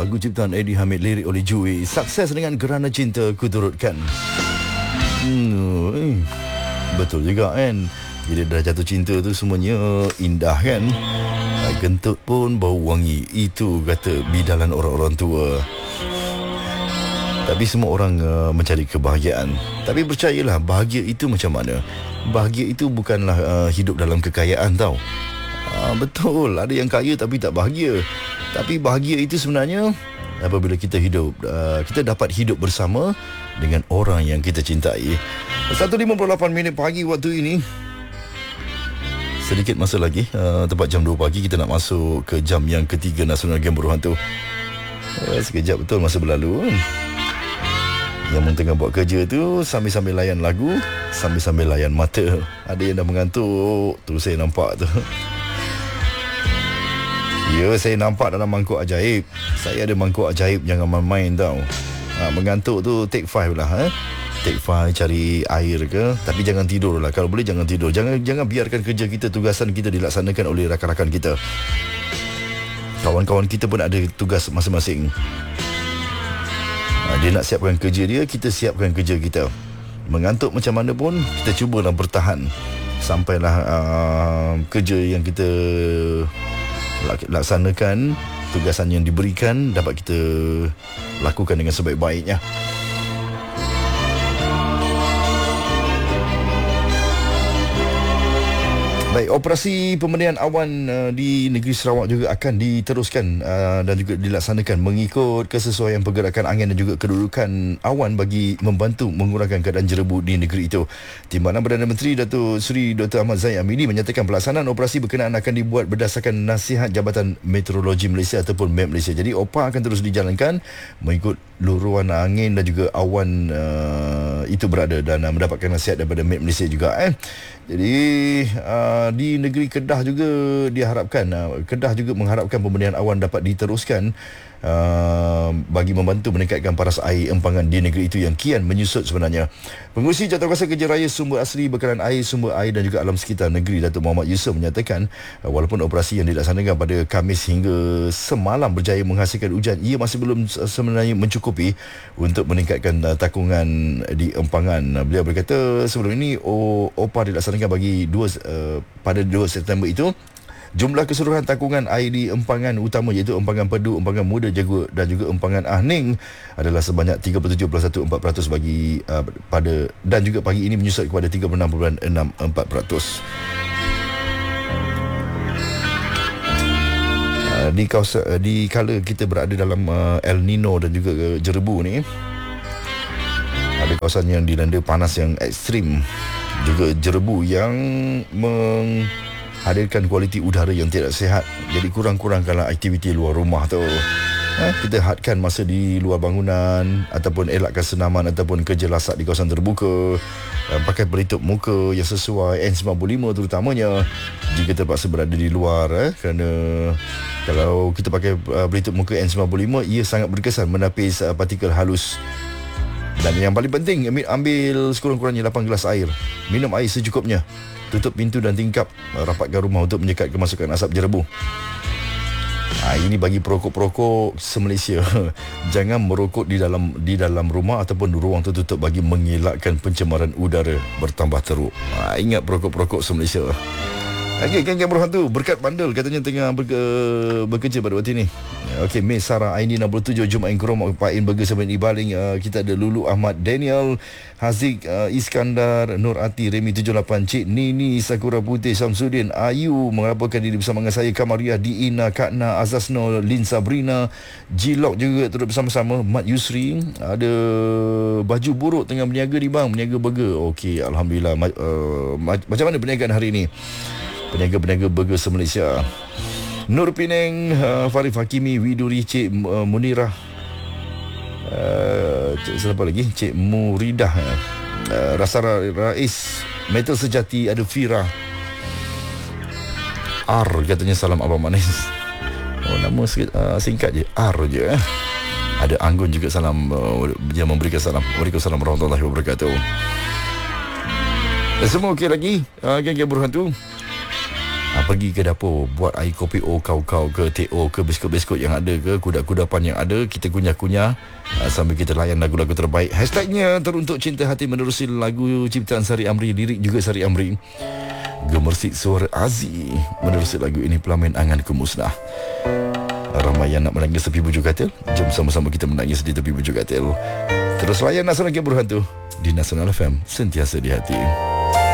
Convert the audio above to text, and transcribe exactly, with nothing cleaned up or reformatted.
lagu ciptaan Eddie Hamid, lirik oleh Jui. Sukses dengan Kerana Cinta Ku Turutkan. Hmm, eh, betul juga kan. Bila dah jatuh cinta tu semuanya indah kan. Gentut pun bau wangi. Itu kata bidalan orang-orang tua. Tapi semua orang uh, mencari kebahagiaan. Tapi percayalah, bahagia itu macam mana? Bahagia itu bukanlah uh, hidup dalam kekayaan tau. uh, Betul, ada yang kaya tapi tak bahagia. Tapi bahagia itu sebenarnya apabila kita hidup, uh, kita dapat hidup bersama dengan orang yang kita cintai. Satu lima puluh lapan minit pagi waktu ini. Sedikit masa lagi, uh, tepat jam dua pagi kita nak masuk ke jam yang ketiga Nasional Game Berhantu. uh, Sekejap betul masa berlalu. Yang tengah buat kerja tu sambil-sambil layan lagu, sambil-sambil layan mata. Ada yang dah mengantuk. Tu saya nampak tu. Ya, saya nampak dalam mangkuk ajaib. Saya ada mangkuk ajaib, jangan main-main tau. ha, Mengantuk tu take five lah. ha? Take five, cari air ke. Tapi jangan tidur lah. Kalau boleh jangan tidur. Jangan jangan biarkan kerja kita, tugasan kita dilaksanakan oleh rakan-rakan kita. Kawan-kawan kita pun ada tugas masing-masing. Dia nak siapkan kerja dia, kita siapkan kerja kita. Mengantuk macam mana pun, kita cubalah bertahan sampailah uh, kerja yang kita laksanakan, tugasan yang diberikan dapat kita lakukan dengan sebaik-baiknya. Baik, operasi pembenihan awan uh, di negeri Sarawak juga akan diteruskan uh, dan juga dilaksanakan mengikut kesesuaian pergerakan angin dan juga kedudukan awan bagi membantu mengurangkan keadaan jerebu di negeri itu. Timbalan Perdana Menteri Datuk Seri Doktor Ahmad Zahid Amidi menyatakan pelaksanaan operasi berkenaan akan dibuat berdasarkan nasihat Jabatan Meteorologi Malaysia ataupun M E P Malaysia. Jadi O P A akan terus dijalankan mengikut luruan angin dan juga awan uh, itu berada dan uh, mendapatkan nasihat daripada M E P Malaysia juga eh. Jadi uh, di negeri Kedah juga diharapkan uh, Kedah juga mengharapkan pembenihan awan dapat diteruskan uh, bagi membantu meningkatkan paras air empangan di negeri itu yang kian menyusut sebenarnya. Pengurusi Jawatankuasa Kerja Raya Sumber Asli Bekalan Air, Sumber Air dan juga Alam Sekitar Negeri Datuk Muhammad Yusof menyatakan uh, walaupun operasi yang dilaksanakan pada Khamis hingga semalam berjaya menghasilkan hujan, ia masih belum sebenarnya mencukupi untuk meningkatkan uh, takungan di empangan. Uh, beliau berkata sebelum ini O P A dilaksanakan bagi dua, uh, pada dua September itu. Jumlah keseluruhan takungan air di empangan utama iaitu empangan Pedu, empangan Muda Jagur dan juga empangan Ahning adalah sebanyak tiga puluh tujuh perpuluhan empat peratus bagi uh, pada dan juga pagi ini menyusut kepada tiga puluh enam perpuluhan enam empat peratus. Uh, di kawasan uh, di kala kita berada dalam uh, El Nino dan juga uh, jerebu ni, ada kawasan yang dilanda panas yang ekstrim, juga jerebu yang meng hadirkan kualiti udara yang tidak sihat. Jadi kurang-kurangkanlah aktiviti luar rumah tu. Ha, kita hadkan masa di luar bangunan ataupun elakkan senaman ataupun kerja lasak di kawasan terbuka. Uh, pakai pelitup muka yang sesuai N sembilan puluh lima terutamanya jika terpaksa berada di luar eh, kerana kalau kita pakai uh, pelitup muka N sembilan puluh lima ia sangat berkesan menapis uh, partikel halus. Dan yang paling penting, ambil sekurang-kurangnya lapan gelas air. Minum air secukupnya. Tutup pintu dan tingkap, rapatkan rumah untuk menyekat kemasukan asap jerebu. Ha, ini bagi perokok-perokok se-Malaysia. Jangan merokok di dalam di dalam rumah ataupun ruang tertutup bagi mengelakkan pencemaran udara bertambah teruk. Ha, ingat perokok-perokok se-Malaysia. Okey, geng-geng berhantu berkat bandel katanya tengah berke, bekerja pada waktu ini. Okey, Miss Sarah Aini enam puluh tujuh, Jumaat Kerom, Pak In Burger seven Ibaling. Uh, kita ada Lulu Ahmad, Daniel Haziq, uh, Iskandar, Nur Ati, Remy tujuh lapan, Cik Nini, Sakura Putih, Samsudin, Ayu melaporkan diri bersama dengan saya, Kamaria, Diina, Kakna, Azazno, Lin Sabrina, Jilok juga turut bersama-sama, Mat Yusri. Ada Baju Buruk tengah berniaga di bang, berniaga burger. Okey, alhamdulillah. Uh, macam mana perniagaan hari ini? Peniaga-peniaga burger se-Malaysia. Nur Penang, uh, Farif Hakimi, Widuri, Cik uh, Munirah, uh, Cik siapa lagi? Cik Muridah, uh, Rasara Rais, Metal Sejati, ada Fira R katanya, salam abang manis. Oh, nama uh, singkat je, R je eh. Ada Anggun juga salam, uh, dia memberikan salam. Waalaikumsalam warahmatullahi wabarakatuh. Dan semua okey lagi, uh, geng-geng berhantu. pergi ke dapur, buat air kopi O, kau-kau ke, teh O ke, biskut-biskut yang ada ke, kudat-kudapan yang ada, kita kunyah-kunyah uh, sambil kita layan lagu-lagu terbaik. Hashtagnya Teruntuk Cinta Hati menerusi lagu ciptaan Sari Amri, lirik juga Sari Amri. Gemersik suara Azi menerusi lagu ini, Pelamin Anganku Musnah. Ramai yang nak menangis tepi bujur katil, jom sama-sama kita menangis di tepi bujur katil. Terus layan Nasional Game Berhantu di Nasional F M, sentiasa di hati.